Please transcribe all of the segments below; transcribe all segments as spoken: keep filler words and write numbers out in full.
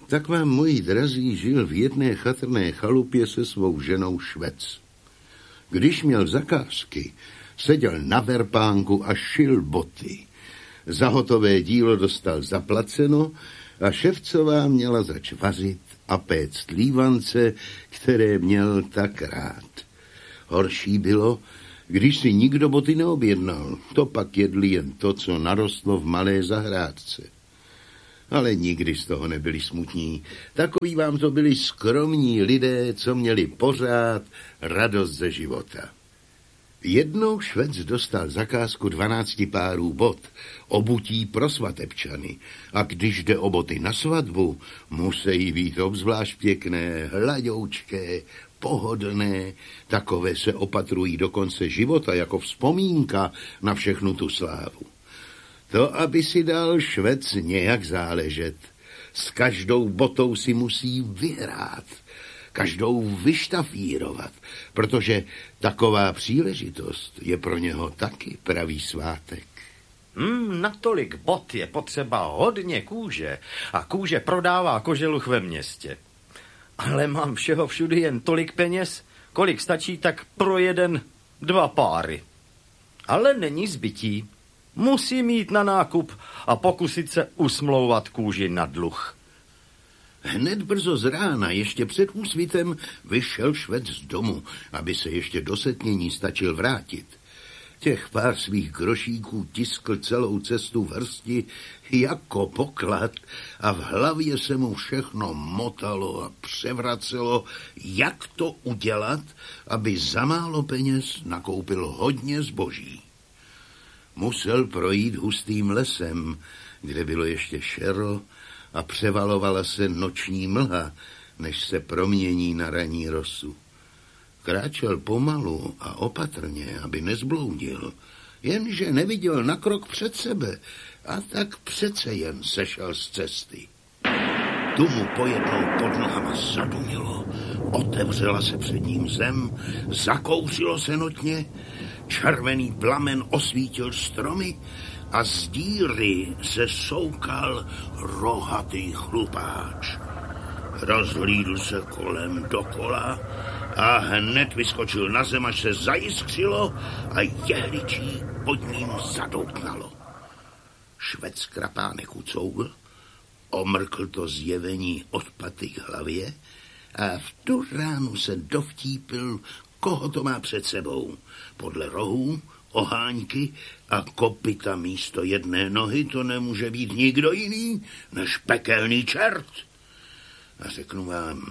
Tak vám, moji drazí, žil v jedné chatrné chalupě se svou ženou Švec. Když měl zakázky, seděl na verpánku a šil boty. Za hotové dílo dostal zaplaceno a ševcová měla zač vařit a péct lívance, které měl tak rád. Horší bylo, když si nikdo boty neobjednal, to pak jedli jen to, co narostlo v malé zahrádce. Ale nikdy z toho nebyli smutní. Takoví vám to byli skromní lidé, co měli pořád radost ze života. Jednou Švec dostal zakázku dvanácti párů bot, obutí pro svatebčany. A když jde o boty na svatbu, musí být obzvlášť pěkné, hladoučké, pohodlné. Takové se opatrují do konce života jako vzpomínka na všechnu tu slávu. To, aby si dal Švec nějak záležet. S každou botou si musí vyhrát, každou vyštafírovat, protože taková příležitost je pro něho taky pravý svátek. Hmm, natolik bot je potřeba hodně kůže a kůže prodává koželuch ve městě. Ale mám všeho všudy jen tolik peněz, kolik stačí tak pro jeden, dva páry. Ale není zbytí. Musím jít na nákup a pokusit se usmlouvat kůži na dluh. Hned brzo z rána, ještě před úsvitem, vyšel Švec z domu, aby se ještě do setmění stačil vrátit. Těch pár svých grošíků tiskl celou cestu v hrsti jako poklad a v hlavě se mu všechno motalo a převracelo, jak to udělat, aby za málo peněz nakoupil hodně zboží. Musel projít hustým lesem, kde bylo ještě šero a převalovala se noční mlha, než se promění na ranní rosu. Kráčel pomalu a opatrně, aby nezbloudil, jenže neviděl na krok před sebe a tak přece jen sešel z cesty. Tu mu pojednou pod nohama zadumilo, otevřela se před ním zem, zakouřilo se notně, červený plamen osvítil stromy a z díry se soukal rohatý chlupáč. Rozhlídl se kolem dokola a hned vyskočil na zem, až se zajiskřilo a jehličí pod ním zadoutnalo. Švec krapánek ucouvl, omrkl to zjevení od paty k hlavě a v tu ránu se dovtípil, koho to má před sebou. Podle rohů, oháňky a kopyta místo jedné nohy to nemůže být nikdo jiný než pekelný čert. A řeknu vám,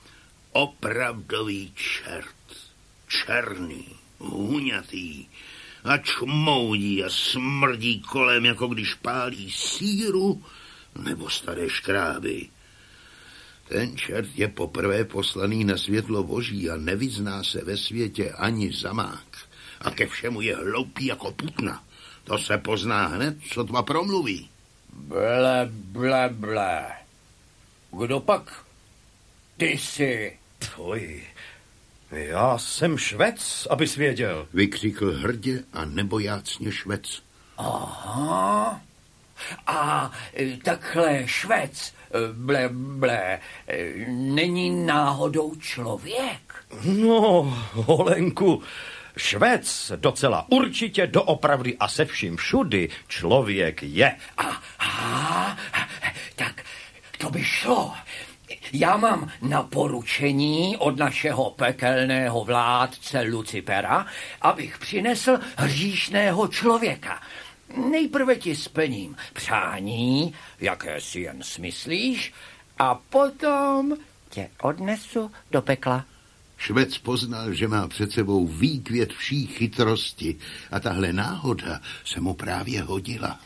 opravdový čert, černý, huňatý a čmoudí a smrdí kolem, jako když pálí sýru nebo staré škráby. Ten čert je poprvé poslaný na světlo boží a nevyzná se ve světě ani zamák. A ke všemu je hloupý jako putna. To se pozná hned, co tma promluví. Ble, ble, ble. Kdo pak? Ty jsi. Tvoj. Já jsem Švec, abys věděl. Vykřikl hrdě a nebojácně Švec. Aha. A takhle Švec, ble, ble, není náhodou člověk? No, Holenku, Švec docela určitě doopravdy a se vším všudy člověk je. Aha, tak to by šlo. Já mám na poručení od našeho pekelného vládce Lucifera, abych přinesl hříšného člověka. Nejprve ti splním přání, jaké si jen smyslíš, a potom tě odnesu do pekla. Švec poznal, že má před sebou výkvět vší chytrosti a tahle náhoda se mu právě hodila.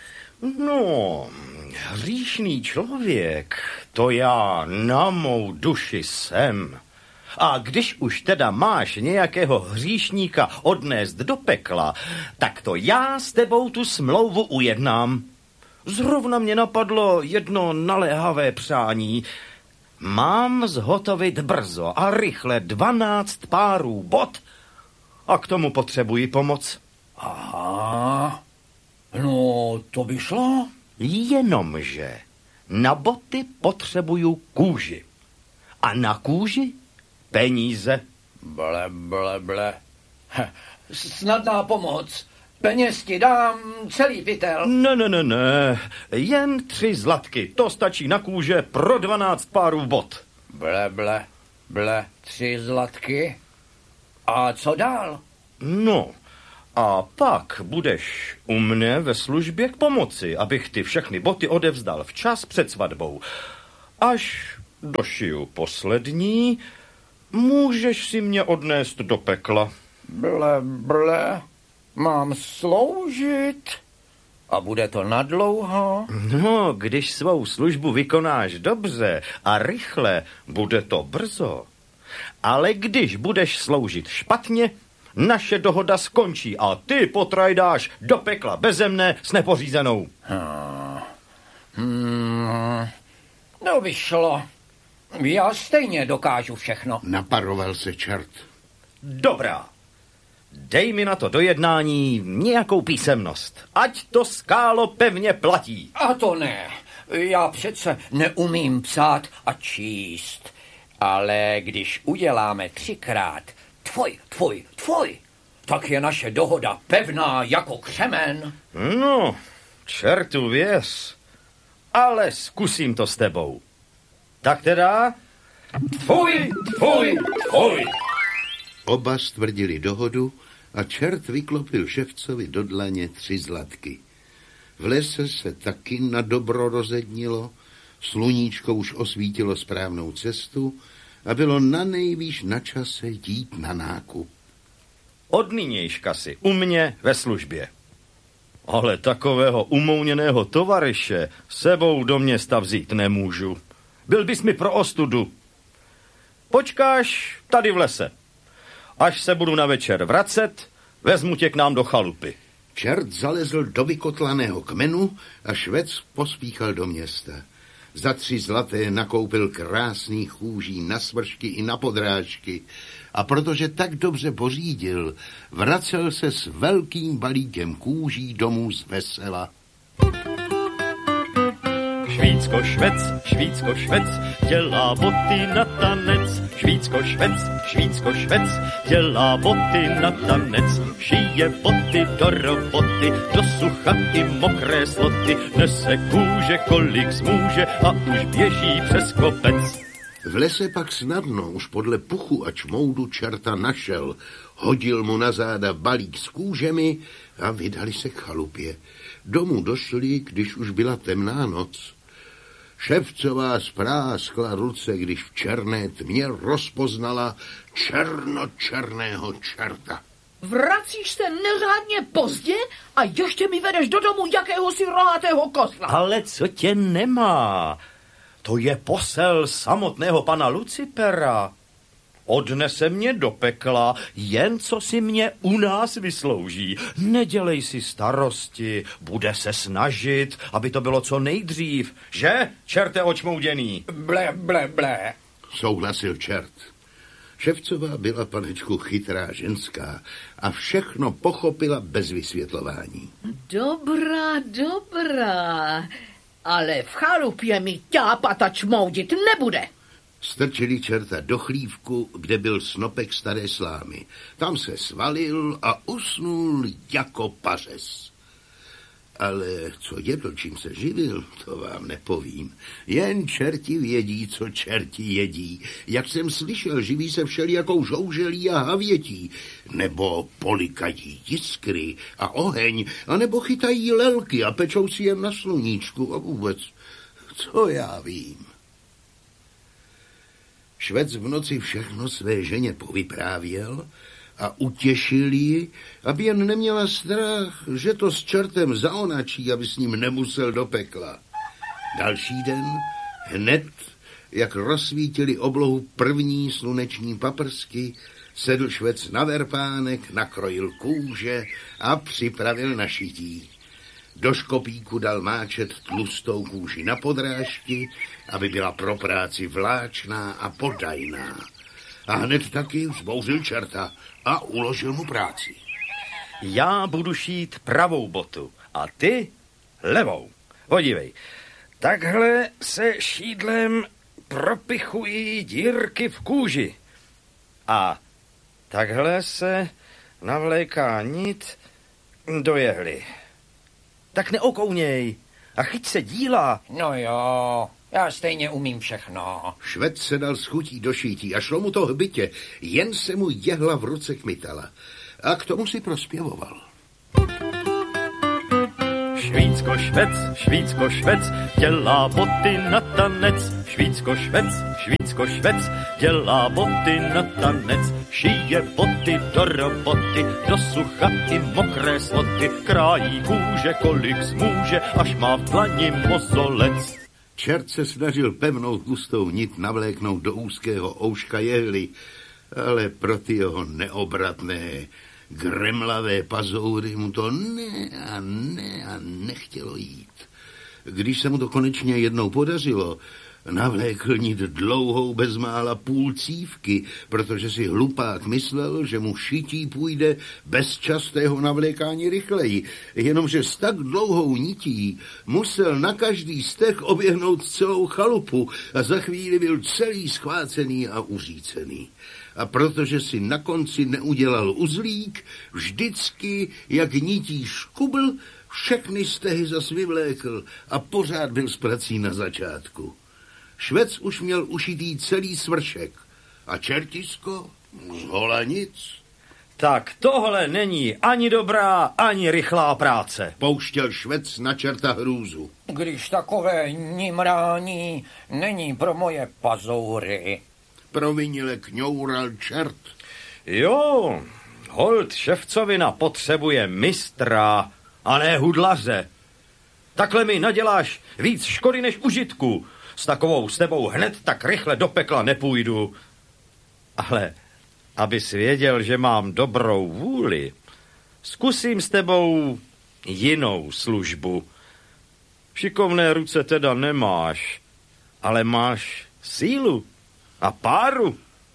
No, hříšný člověk, to já na mou duši jsem. A když už teda máš nějakého hříšníka odnést do pekla, tak to já s tebou tu smlouvu ujednám. Zrovna mě napadlo jedno naléhavé přání. Mám zhotovit brzo a rychle dvanáct párů bot a k tomu potřebuji pomoc. Aha, no to by šlo. Jenomže Na boty potřebuju kůži. A na kůži peníze. Ble, ble, ble. Snadná pomoc. Peněz ti dám celý pytel. Ne, ne, ne, ne. Jen tři zlatky. To stačí na kůže pro dvanáct párů bot. Ble, ble, ble. Tři zlatky. A co dál? No, a pak budeš u mne ve službě k pomoci, abych ty všechny boty odevzdal včas před svatbou. Až došiju poslední, můžeš si mě odnést do pekla. Ble, ble. Mám sloužit? A bude to nadlouho? No, když svou službu vykonáš dobře a rychle, bude to brzo. Ale když budeš sloužit špatně, naše dohoda skončí a ty potrajdáš do pekla beze mne s nepořízenou. Hmm. Hmm. No vyšlo. Já stejně dokážu všechno. Naparoval se čert. Dobrá. Dej mi na to dojednání nějakou písemnost. Ať to skálo pevně platí. A to ne. Já přece neumím psát a číst. Ale když uděláme třikrát tvoj, tvoj, tvoj, tak je naše dohoda pevná jako křemen. No, čertu věř. Ale zkusím to s tebou. Tak teda, tvoj, tvoj, tvoj. Oba stvrdili dohodu a čert vyklopil ševcovi do dlaně tři zlatky. V lese se taky na dobro rozednilo, sluníčko už osvítilo správnou cestu a bylo na nejvýš na čase jít na nákup. Od nynějška si u mě ve službě. Ale takového umouněného tovaryše sebou do města vzít nemůžu. Byl bys mi pro ostudu. Počkáš tady v lese. Až se budu na večer vracet, vezmu tě k nám do chalupy. Čert zalezl do vykotlaného kmenu a švec pospíchal do města. Za tři zlaté nakoupil krásných chůží na svršky i na podrážky a protože tak dobře pořídil, vracel se s velkým balíkem kůží domů z vesela. Švýcko švec, Švýcko švec, dělá boty na tanec. Švýcko švec, Švýcko švec, dělá boty na tanec. Šije boty do roboty, do sucha i mokré sloty. Nese kůže, kolik zmůže a už běží přes kopec. V lese pak snadno už podle puchu a čmoudu čerta našel. Hodil mu na záda balík s kůžemi a vydali se k chalupě. Domů došli, když už byla temná noc. Ševcová spráskla ruce, když v černé tmě rozpoznala černočerného čerta. Vracíš se neřádně pozdě a ještě mi vedeš do domu jakéhosi rohatého kosla. Ale co tě nemá? To je posel samotného pana Lucipera. Odnese mě do pekla, jen co si mě u nás vyslouží. Nedělej si starosti, bude se snažit, aby to bylo co nejdřív. Že, čerte očmouděný? Ble, ble, ble. Souhlasil čert. Ševcová byla, panečku, chytrá ženská a všechno pochopila bez vysvětlování. Dobrá, dobrá, ale v chalupě mi ťápat a čmoudit nebude. Strčili čerta do chlívku, kde byl snopek staré slámy. Tam se svalil a usnul jako pařez. Ale co jedl, čím se živil, to vám nepovím. Jen čerti vědí, co čerti jedí. Jak jsem slyšel, živí se všelijakou žouželí a havětí. Nebo polikají jiskry a oheň, anebo chytají lelky a pečou si jen na sluníčku. A vůbec, co já vím. Švec v noci všechno své ženě povyprávěl a utěšil ji, aby jen neměla strach, že to s čertem zaonačí, aby s ním nemusel do pekla. Další den, hned, jak rozsvítili oblohu první sluneční paprsky, sedl Švec na verpánek, nakrojil kůže a připravil na šití. Do škopíku dal máčet tlustou kůži na podrážky, aby byla pro práci vláčná a podajná. A hned taky vzbouřil čerta a uložil mu práci. Já budu šít pravou botu a ty levou. Podívej, Takhle se šídlem propichují dírky v kůži. A takhle se navléká nit do jehly. Tak neokouněj a chyť se díla. No jo, já stejně umím všechno. Švec se dal s chutí do šítí a šlo mu to hbitě, jen se mu jehla v ruce kmitala. A k tomu si prospěvoval. Švýcko švec, Švýcko švec, dělá boty na tanec. Švýcko švec, Švýcko švec, dělá boty na tanec. Šije boty do roboty, do sucha i mokré sloty. Krájí kůže, kolik zmůže, až má v dlani mozolec. Čert se snažil pevnou hustou nit navléknout do úzkého ouška jehly, ale pro ty jeho neobratné gremlavé pazoury mu to ne a ne a nechtělo jít. Když se mu to konečně jednou podařilo, navlékl nit dlouhou bezmála půl cívky, protože si hlupák myslel, že mu šití půjde bez častého navlékání rychleji, jenomže s tak dlouhou nití musel na každý stech oběhnout celou chalupu a za chvíli byl celý schvácený a uřícený. A protože si na konci neudělal uzlík, vždycky, jak nití škubl, všechny stehy zas vyvlékl a pořád byl s prací na začátku. Švec už měl ušitý celý svršek a čertisko zhola nic. Tak tohle není ani dobrá, ani rychlá práce. Pouštěl Švec na čerta hrůzu. Když takové nimrání není pro moje pazoury. Provinile kňoural čert. Jo, holt ševcovina potřebuje mistra a ne hudlaře. Takhle mi naděláš víc škody než užitku. S takovou s tebou hned tak rychle do pekla nepůjdu. Ale abys věděl, že mám dobrou vůli, zkusím s tebou jinou službu. Šikovné ruce teda nemáš, ale máš sílu a páru.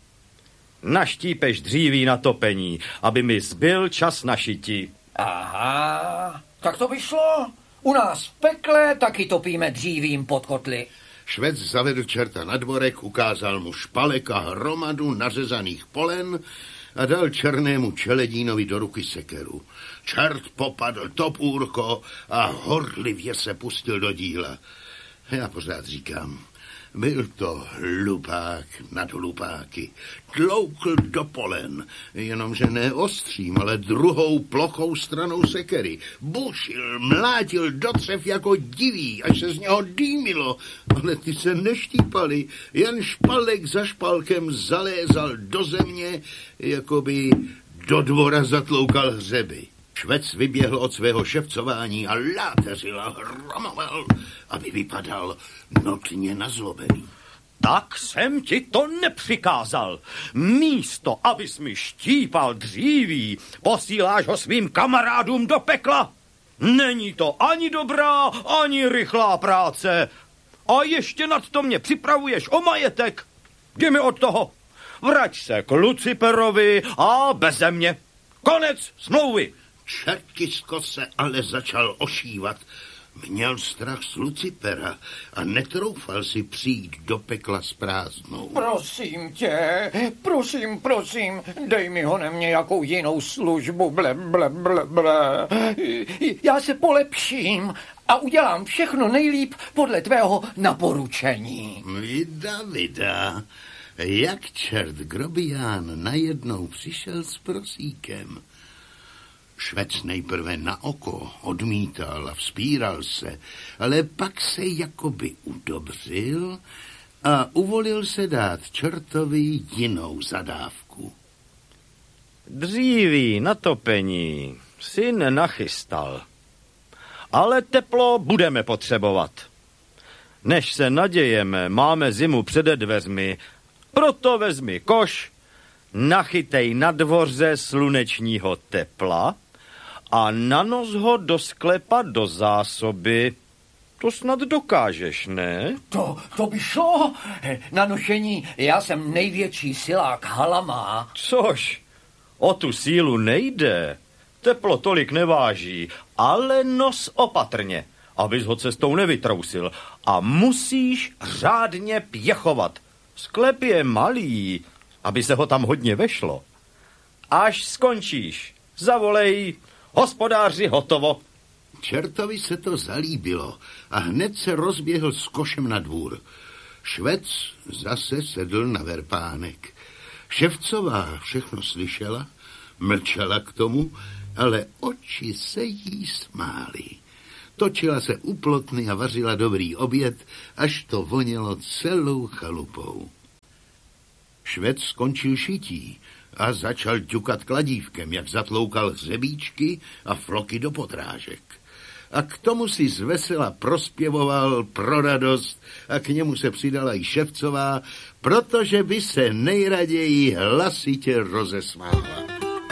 Naštípeš dříví na topení, aby mi zbyl čas na šití. Aha, tak to by šlo. U nás v pekle taky topíme dřívím pod kotly. Švec zavedl čerta na dvorek, ukázal mu špalek a hromadu nařezaných polen a dal černému čeledínovi do ruky sekeru. Čert popadl topůrko a horlivě se pustil do díla. Já pořád říkám, byl to hlupák nad hlupáky. Tloukl do polen, jenomže ne ostřím, ale druhou plochou stranou sekery. Bušil, mlátil do třev jako divý, až se z něho dýmilo, ale ty se neštípali, jen špalek za špalkem zalézal do země, jako by do dvora zatloukal hřeby. Švec vyběhl od svého ševcování a láteřil a hromoval, aby vypadal notně nazlobený. Tak jsem ti to nepřikázal. Místo, abys mi štípal dříví, posíláš ho svým kamarádům do pekla. Není to ani dobrá, ani rychlá práce. A ještě nad to mě připravuješ o majetek. Jdi mi od toho. Vrať se k Luciperovi a beze mě. Konec smlouvy. Čertisko se ale začal ošívat. Měl strach z Lucipera a netroufal si přijít do pekla s prázdnou. Prosím tě, prosím, prosím, dej mi honem nějakou jinou službu, ble, ble, ble, ble. Já se polepším a udělám všechno nejlíp podle tvého naporučení. Vida, vida, jak čert grobián najednou přišel s prosíkem. Švec nejprve na oko odmítal a vzpíral se, ale pak se jakoby udobřil a uvolil se dát čertovi jinou zadávku. Dříví na topení si nenachystal, ale teplo budeme potřebovat. Než se nadějeme, máme zimu přede dveřmi, proto vezmi koš, nachytej na dvoře slunečního tepla a nanos ho do sklepa do zásoby. To snad dokážeš, ne? To, to by šlo. Na nošení já jsem největší silák halama. Což? O tu sílu nejde. Teplo tolik neváží, ale nos opatrně. abys ho cestou nevytrousil. A musíš řádně pěchovat. Sklep je malý, aby se ho tam hodně vešlo. Až skončíš, zavolej, hospodáři, hotovo. Čertovi se to zalíbilo a hned se rozběhl s košem na dvůr. Švec zase sedl na verpánek. Ševcová všechno slyšela, mlčela k tomu, ale oči se jí smály. Točila se u plotny a vařila dobrý oběd, až to vonělo celou chalupou. Švec skončil šití a začal ťukat kladívkem, jak zatloukal hřebíčky a floky do potrážek. A k tomu si zvesela prospěvoval pro radost a k němu se přidala i Ševcová, protože by se nejraději hlasitě rozesmála.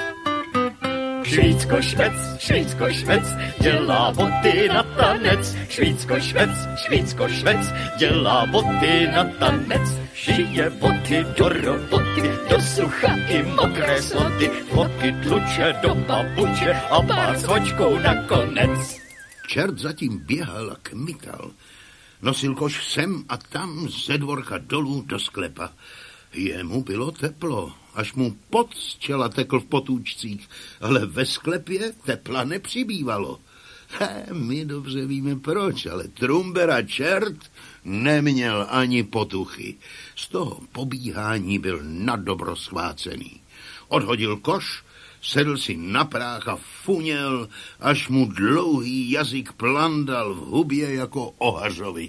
Švýcko švec, Švýcko švec, dělá boty na tanec. Švýcko švec, Švýcko švec, dělá boty na tanec. Šije boty do roboty, do sucha i mokré sloty. Boty tluče do papuče a pár s hočkou nakonec. Čert zatím běhal a kmikal. Nosil koš sem a tam ze dvorka dolů do sklepa. Jemu bylo teplo, až mu pot z čela tekl v potůčcích, ale ve sklepě tepla nepřibývalo. He, my dobře víme proč, ale Trumbera čert neměl ani potuchy. Z toho pobíhání byl nadobro schvácený. Odhodil koš, sedl si na práh a funěl, až mu dlouhý jazyk plandal v hubě jako ohařovi.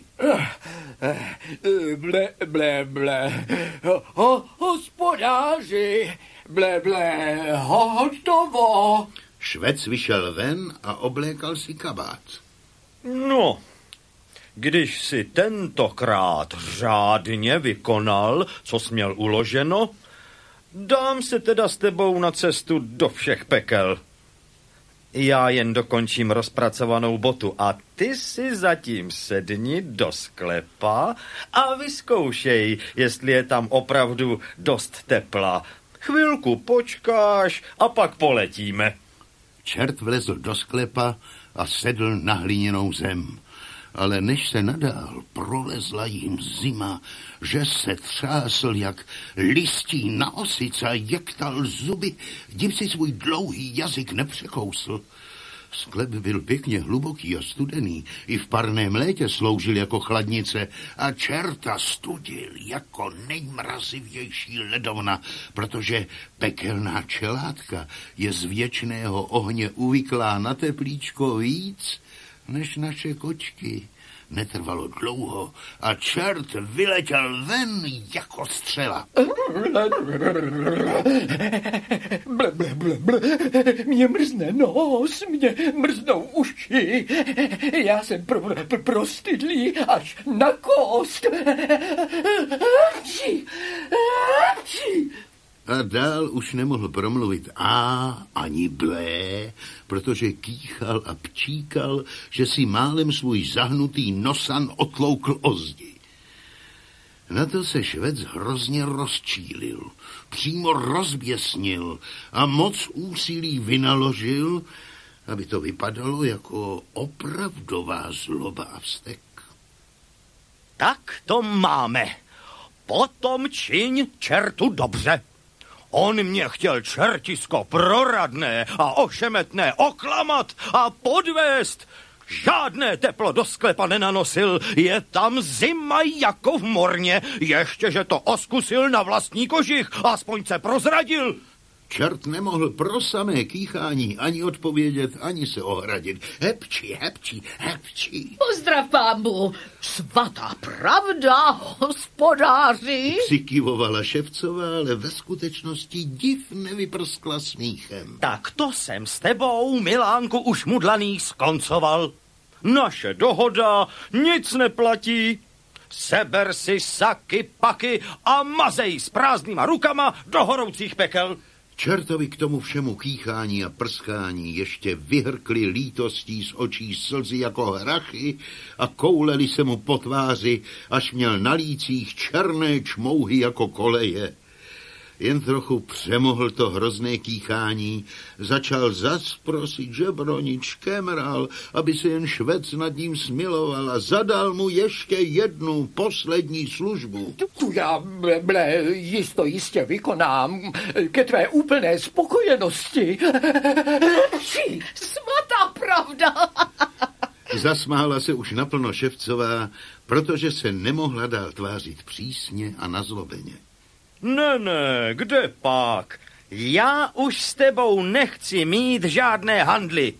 Ble, ble, ble, ho, hospodáři, ble, ble, hotovo. Švec vyšel ven a oblékal si kabát. No, když si tentokrát řádně vykonal, co jsi měl uloženo, dám se teda s tebou na cestu do všech pekel. Já jen dokončím rozpracovanou botu a ty si zatím sedni do sklepa a vyzkoušej, jestli je tam opravdu dost tepla. Chvilku počkáš a pak poletíme. Čert vlezl do sklepa a sedl na hliněnou zem. Ale než se nadál, prolezla jim zima, že se třásl jak listí na osice a jektal zuby, div si svůj dlouhý jazyk nepřekousl. Sklep byl pěkně hluboký a studený, i v parném létě sloužil jako chladnice a čerta studil jako nejmrazivější ledovna, protože pekelná čelátka je z věčného ohně uvyklá na teplíčko víc než naše kočky. Netrvalo dlouho a čert vyletěl ven jako střela. Ble, ble, ble, ble. Mě mrzne nos, mě mrznou uši. Já jsem pro, pro, prostydlý až na kost. Apči, apči. A dál už nemohl promluvit a ani blé, protože kýchal a pčíkal, že si málem svůj zahnutý nosan otloukl o zdi. Na to se Švec hrozně rozčílil, přímo rozběsnil a moc úsilí vynaložil, aby to vypadalo jako opravdová zloba a vztek. Tak to máme. Potom čiň čertu dobře. On mě chtěl čertisko proradné a ošemetné oklamat a podvést. Žádné teplo do sklepa nenanosil, je tam zima jako v morně, ještě že to oskusil na vlastní kožich, aspoň se prozradil. Čert nemohl pro samé kýchání ani odpovědět, ani se ohradit. Hepči, hepči, hepči. Pozdrav, pánbu. Svatá pravda, hospodáři. Přikyvovala Ševcová, ale ve skutečnosti div nevyprskla smíchem. Tak to jsem s tebou, Milánku, už mudlaný skoncoval. Naše dohoda nic neplatí. Seber si saky, paky a mazej s prázdnýma rukama do horoucích pekel. Čertovi k tomu všemu kýchání a prskání ještě vyhrkly lítostí z očí slzy jako hrachy a kouleli se mu po tváři, až měl na lících černé čmouhy jako koleje. Jen trochu přemohl to hrozné kýchání, začal zas prosit žebronič škemral, aby se jen Švec nad ním smiloval a zadal mu ještě jednu poslední službu. Tu já, ble, jisto jistě vykonám ke tvé úplné spokojenosti. Svatá pravda. Zasmála se už naplno Ševcová, protože se nemohla dál tvářit přísně a nazlobeně. Ne, ne, kde pak? Já už s tebou nechci mít žádné handly.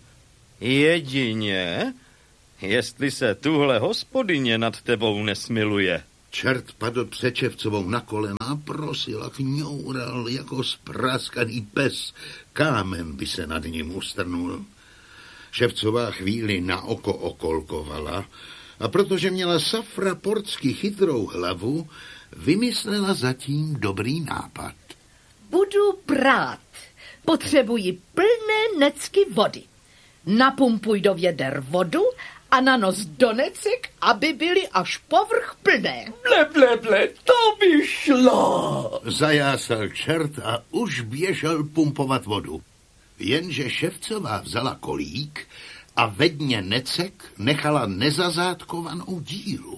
Jedině, jestli se tuhle hospodyně nad tebou nesmiluje. Čert padl před Ševcovou na kolena a prosil a kňoural jako spráskaný pes. Kámen by se nad ním ustrnul. Ševcová chvíli na oko okolkovala a protože měla safra portsky chytrou hlavu, vymyslela zatím dobrý nápad. Budu prát. Potřebuji plné necky vody. Napumpuj do věder vodu a na nos do necek, aby byly až povrch plné. Ble, ble, ble, to by šlo. Zajásal čert a už běžel pumpovat vodu. Jenže Ševcová vzala kolík a ve dně necek nechala nezazátkovanou díru.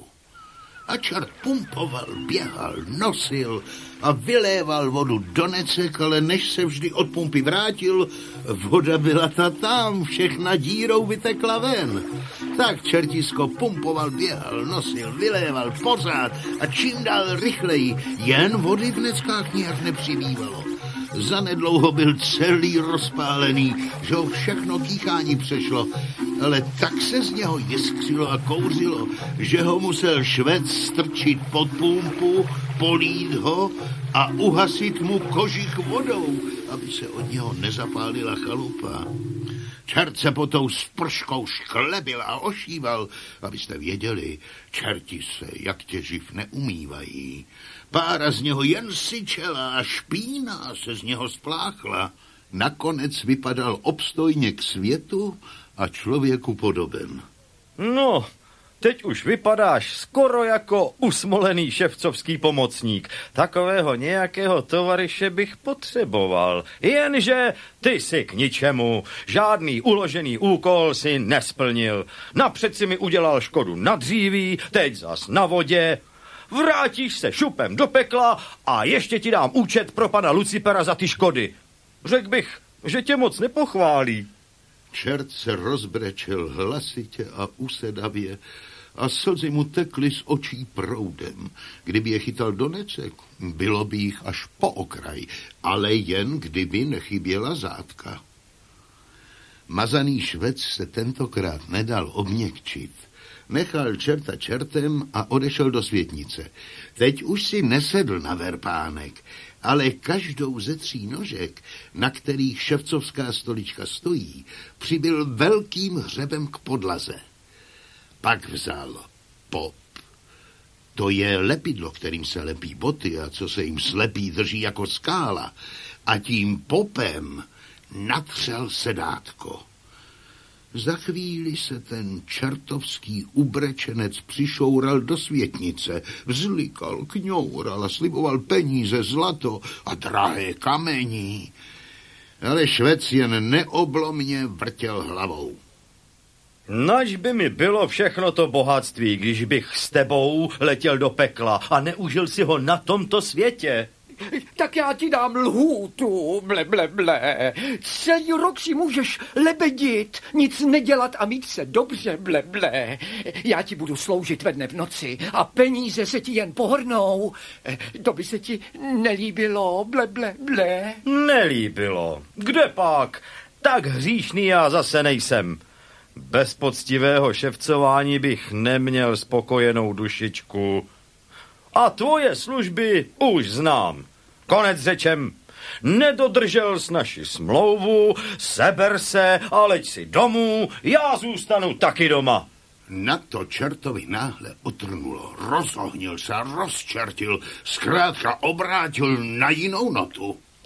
A čert pumpoval, běhal, nosil a vyléval vodu do necek, ale než se vždy od pumpy vrátil, voda byla ta tam, všechna dírou vytekla ven. Tak čertisko pumpoval, běhal, nosil, vyléval pořád a čím dál rychleji, jen vody v neckách nijak nepřibývalo. Zanedlouho byl celý rozpálený, že ho všechno kýchání přešlo, ale tak se z něho jiskřilo a kouřilo, že ho musel Švec strčit pod pumpu, polít ho a uhasit mu kožich vodou, aby se od něho nezapálila chalupa. Čert se po tou sprškou šklebil a ošíval, abyste věděli, čerti se jak tě živ neumývají. Pára z něho jen syčela a špína se z něho spláchla. Nakonec vypadal obstojně k světu a člověku podoben. No, teď už vypadáš skoro jako usmolený ševcovský pomocník. Takového nějakého tovaryše bych potřeboval. Jenže ty si k ničemu. Žádný uložený úkol si nesplnil. Napřed si mi udělal škodu na dříví, teď zas na vodě. Vrátíš se šupem do pekla a ještě ti dám účet pro pana Lucipera za ty škody. Řekl bych, že tě moc nepochválí. Čert se rozbrečel hlasitě a usedavě a slzy mu tekly z očí proudem. Kdyby je chytal do necek, bylo by jich až po okraj, ale jen kdyby nechyběla zátka. Mazaný Švec se tentokrát nedal obměkčit. Nechal čerta čertem a odešel do světnice. Teď už si nesedl na verpánek, ale každou ze tří nožek, na kterých ševcovská stolička stojí, přibyl velkým hřebem k podlaze. Pak vzal pop. To je lepidlo, kterým se lepí boty a co se jim slepí drží jako skála. A tím popem natřel sedátko. Za chvíli se ten čertovský ubrečenec přišoural do světnice, vzlikal, kňoural a sliboval peníze, zlato a drahé kamení. Ale Švec jen neoblomně vrtěl hlavou. Nač by mi bylo všechno to bohatství, když bych s tebou letěl do pekla a neužil si ho na tomto světě. Tak já ti dám lhůtu, ble, ble, ble. Celý rok si můžeš lebedit, nic nedělat a mít se dobře, ble, ble. Já ti budu sloužit ve dne v noci a peníze se ti jen pohrnou. To by se ti nelíbilo, ble, ble, ble. Nelíbilo. Kde pak? Tak hříšný já zase nejsem. Bez poctivého ševcování bych neměl spokojenou dušičku. A tvoje služby už znám. Konec řečem. Nedodržel jsi naši smlouvu, seber se a leď si domů, já zůstanu taky doma. Na to čertovi náhle utrnulo, rozohnil se, rozčertil, zkrátka obrátil na jinou notu. Tak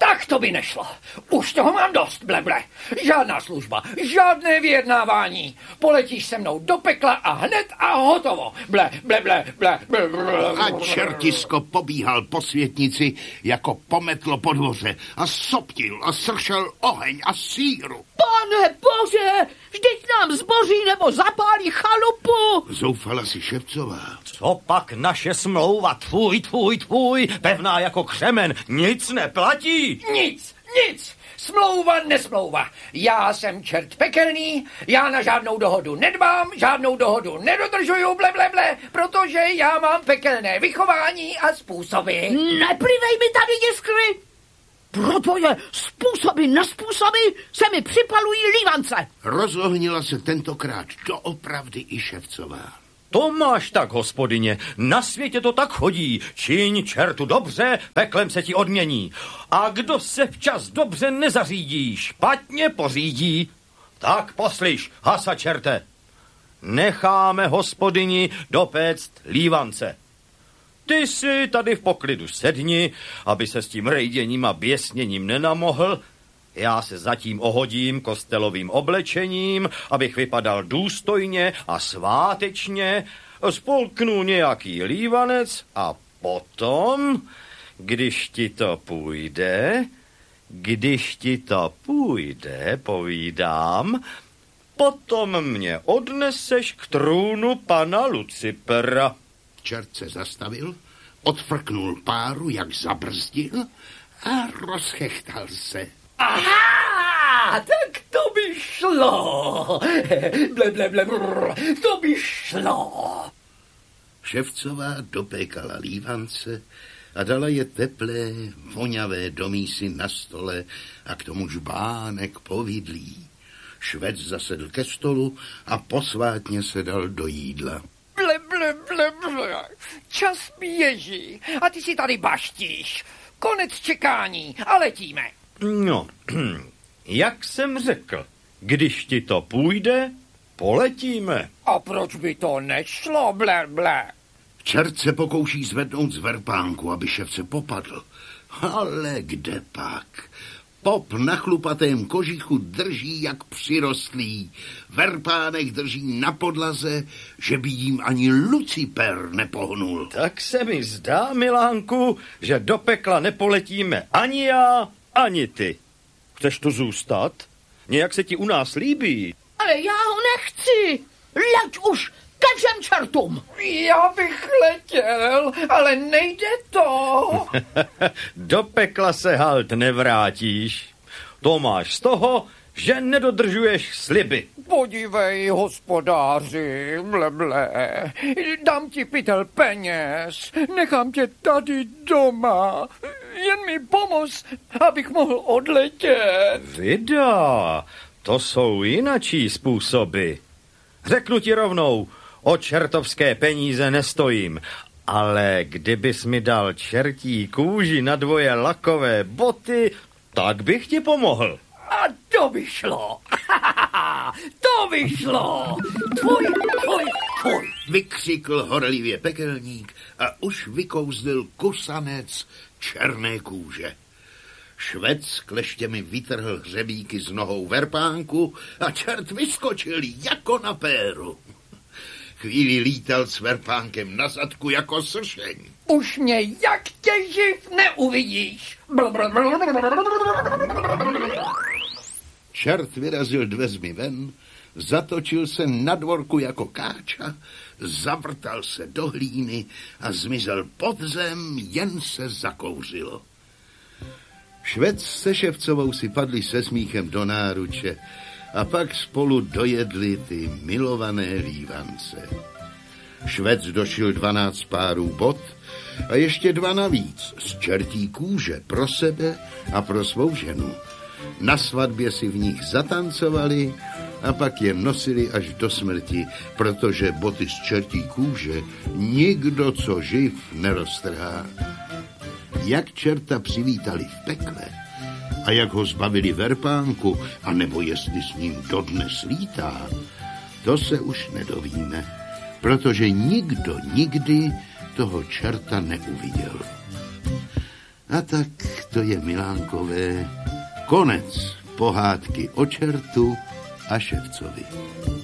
Tak to by nešlo. Už toho mám dost, bleble. Žádná služba, žádné vyjednávání. Poletíš se mnou do pekla a hned a hotovo. Ble, ble, ble, ble, ble, ble. A čertisko pobíhal po světnici jako pometlo po dvoře a soptil a sršel oheň a síru. Pane Bože, vždyť nám zboří nebo zapálí chalupu. Zoufala si Ševcová. Co pak naše smlouva, tvůj, tvůj, tvůj, pevná jako křemen, nic neplatí? Nic, nic. Smlouva, nesmlouva. Já jsem čert pekelný, já na žádnou dohodu nedbám, žádnou dohodu nedodržuju, ble, ble, ble, protože já mám pekelné vychování a způsoby. Neplivej mi tady jiskry. Pro tvoje způsoby, nespůsoby se mi připalují lívance. Rozohnila se tentokrát doopravdy i Ševcová. To máš tak, hospodyně, na světě to tak chodí. Čiň čertu dobře, peklem se ti odmění. A kdo se včas dobře nezařídí, špatně pořídí. Tak poslyš, hasa čerte. Necháme hospodyni dopéct lívance. Ty si tady v poklidu sedni, aby se s tím rejděním a běsněním nenamohl. Já se zatím ohodím kostelovým oblečením, abych vypadal důstojně a svátečně, spolknu nějaký lívanec a potom, když ti to půjde, když ti to půjde, povídám, potom mě odneseš k trůnu pana Lucipera. Čert se zastavil, odfrknul páru, jak zabrzdil a rozchechtal se. Aha, tak to by šlo. Ble, ble, ble, brr, to by šlo. Ševcová dopékala lívance a dala je teplé, voňavé do mísy na stole a k tomu žbánek povidlí. Švec zasedl ke stolu a posvátně se dal do jídla. Ble, ble, ble, ble. Čas běží a ty si tady baštíš. Konec čekání a letíme. No, jak jsem řekl, když ti to půjde, poletíme. A proč by to nešlo, ble, ble? Čert se pokouší zvednout z verpánku, aby ševce popadl. Ale kde pak? Pop na chlupatém kožichu drží jak přirostlý. Verpánek drží na podlaze, že by jim ani Luciper nepohnul. Tak se mi zdá, Milánku, že do pekla nepoletíme ani já, ani ty. Chceš tu zůstat? Nějak se ti u nás líbí. Ale já ho nechci. Leď už ke všem čertům. Já bych letěl, ale nejde to. Do pekla se halt nevrátíš. To máš z toho, že nedodržuješ sliby. Podívej, hospodáři, ble, ble, dám ti pytel peněz, nechám tě tady doma, jen mi pomoz, abych mohl odletět. Vida, to jsou jinačí způsoby. Řeknu ti rovnou, o čertovské peníze nestojím, ale kdybys mi dal čertí kůži na dvoje lakové boty, tak bych ti pomohl. A to by šlo. To by šlo. Tvoj, tvoj, tvoj. Vykřikl horlivě pekelník a už vykouzdil kusanec černé kůže. Švec kleštěmi vytrhl hřebíky z nohou verpánku a čert vyskočil jako na péru. Chvíli lítal s verpánkem na zadku jako sršeň. Už mě jak tě živ neuvidíš. Čert vyrazil dveřmi ven, zatočil se na dvorku jako káča, zavrtal se do hlíny a zmizel pod zem, jen se zakouřilo. Švec se Ševcovou si padli se smíchem do náruče a pak spolu dojedli ty milované lívance. Švec došil dvanáct párů bot a ještě dva navíc z čertí kůže pro sebe a pro svou ženu. Na svatbě si v nich zatancovali a pak je nosili až do smrti, protože boty z čertí kůže nikdo, co živ, neroztrhá. Jak čerta přivítali v pekle a jak ho zbavili verpánku, anebo jestli s ním dodnes lítá, to se už nedovíme, protože nikdo nikdy toho čerta neuviděl. A tak to je, Milánkové, konec pohádky o čertu a ševcovi.